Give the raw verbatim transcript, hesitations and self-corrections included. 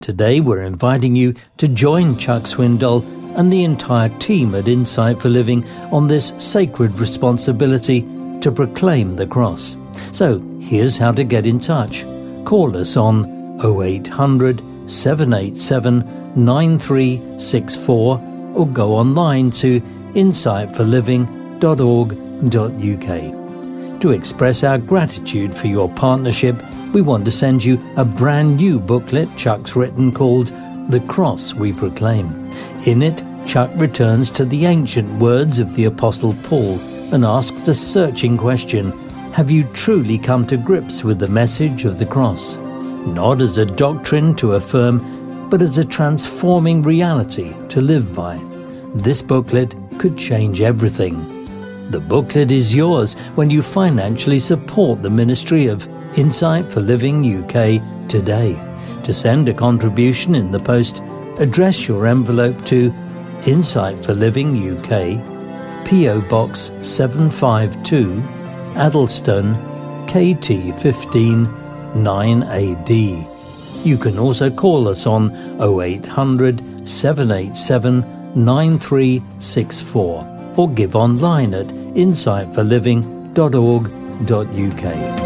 Today we're inviting you to join Chuck Swindoll and the entire team at Insight for Living on this sacred responsibility to proclaim the cross. So here's how to get in touch. Call us on oh eight hundred, seven eight seven, nine three six four or go online to insight for living dot org dot U K. To express our gratitude for your partnership, we want to send you a brand new booklet Chuck's written called The Cross We Proclaim. In it, Chuck returns to the ancient words of the Apostle Paul and asks a searching question: have you truly come to grips with the message of the cross? Not as a doctrine to affirm, but as a transforming reality to live by. This booklet could change everything. The booklet is yours when you financially support the ministry of Insight for Living U K today. To send a contribution in the post, address your envelope to Insight for Living U K, P O Box seven five two, Addlestone, K T fifteen nine A D. You can also call us on oh eight hundred, seven eight seven, nine three six four or give online at insight for living dot org dot U K.